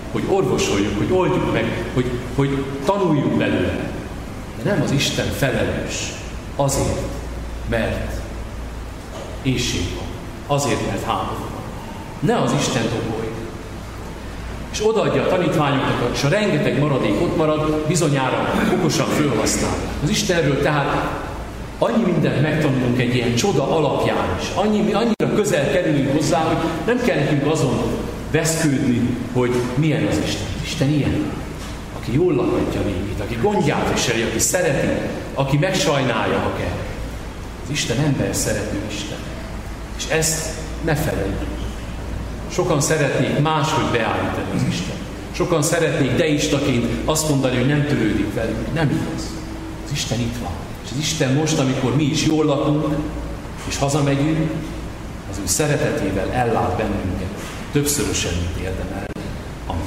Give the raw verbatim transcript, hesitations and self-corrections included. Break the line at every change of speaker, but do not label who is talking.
hogy orvosoljuk, hogy oldjuk meg, hogy, hogy tanuljuk belőle. De nem az Isten felelős azért, mert éhség van, azért, mert háború van. Ne az Isten dobolja. És odaadja a tanítványoknak, és a rengeteg maradék ott marad, bizonyára okosan fölhasználja. Az Istenről tehát annyi mindent megtanulunk egy ilyen csoda alapján is. Annyi, annyira közel kerülünk hozzá, hogy nem kell nekünk azon veszkődni, hogy milyen az Isten. Isten ilyen, aki jól lakatja végét, aki gondját viseli, aki szereti, aki megsajnálja, ha kell. Az Isten ember szerető Isten. És ezt ne feledjük. Sokan szeretnék máshogy beállítani az Isten. Sokan szeretnék deistaként azt mondani, hogy nem törődik velünk. Nem igaz. Az Isten itt van. És az Isten most, amikor mi is jól lakunk, és hazamegyünk, az ő szeretetével ellát bennünket többszörösen, mint érdemel.